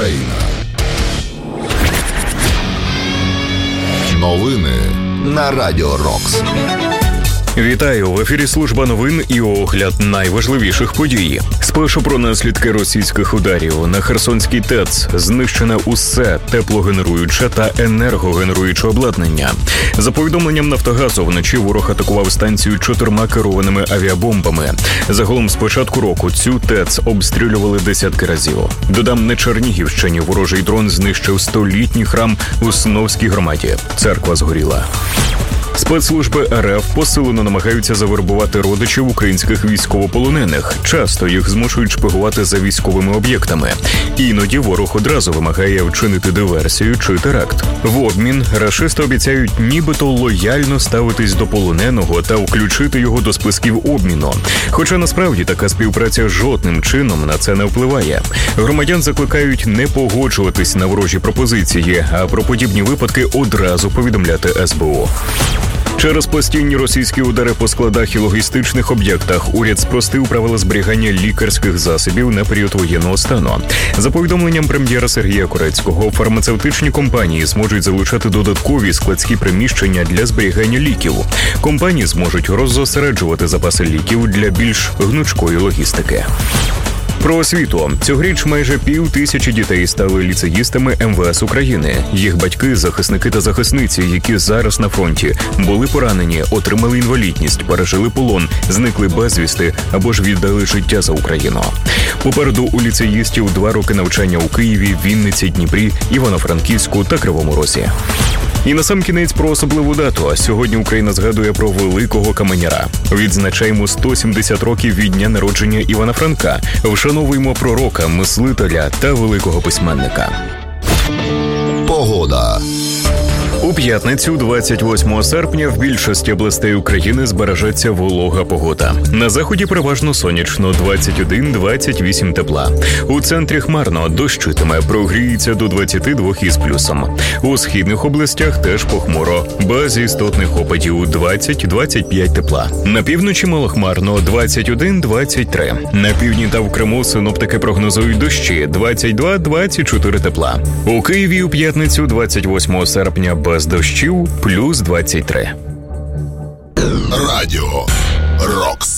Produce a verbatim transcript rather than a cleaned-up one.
Україна. Новини на Радіо Рокс. Вітаю! В ефірі служба новин і огляд найважливіших подій. Спершу про наслідки російських ударів. На Херсонській ТЕЦ знищене усе теплогенеруюче та енергогенеруюче обладнання. За повідомленням Нафтогазу, вночі ворог атакував станцію чотирма керованими авіабомбами. Загалом з початку року цю ТЕЦ обстрілювали десятки разів. Додам, на Чернігівщині ворожий дрон знищив столітній храм у Сновській громаді. Церква згоріла. Спецслужби РФ посилено намагаються завербувати родичів українських військовополонених. Часто їх змушують шпигувати за військовими об'єктами. Іноді ворог одразу вимагає вчинити диверсію чи теракт. В обмін рашисти обіцяють нібито лояльно ставитись до полоненого та включити його до списків обміну. Хоча насправді така співпраця жодним чином на це не впливає. Громадян закликають не погоджуватись на ворожі пропозиції, а про подібні випадки одразу повідомляти ес бе о. Через постійні російські удари по складах і логістичних об'єктах уряд спростив правила зберігання лікарських засобів на період воєнного стану. За повідомленням прем'єра Сергія Корецького, фармацевтичні компанії зможуть залучати додаткові складські приміщення для зберігання ліків. Компанії зможуть роззосереджувати запаси ліків для більш гнучкої логістики. Про освіту. Цьогоріч майже пів тисячі дітей стали ліцеїстами ем ве ес України. Їх батьки, захисники та захисниці, які зараз на фронті, були поранені, отримали інвалідність, пережили полон, зникли безвісти або ж віддали життя за Україну. Попереду у ліцеїстів два роки навчання у Києві, Вінниці, Дніпрі, Івано-Франківську та Кривому Розі. І насамкінець про особливу дату. Сьогодні Україна згадує про великого каменяра. Відзначаємо сто сімдесят років від дня народження Івана Франка. Вшановуємо пророка, мислителя та великого письменника. Погода. У п'ятницю, двадцять восьмого серпня, в більшості областей України збережеться волога погода. На заході переважно сонячно, двадцять один - двадцять вісім тепла. У центрі хмарно, дощитиме, прогріється до двадцяти двох із плюсом. У східних областях теж похмуро, без істотних опадів, двадцять - двадцять п'ять тепла. На півночі малохмарно, двадцять один - двадцять три. На півдні та в Криму синоптики прогнозують дощі, двадцять два - двадцять чотири тепла. У Києві у п'ятницю, двадцять восьмого серпня, без дощів, плюс двадцять три. Радіо Рокс.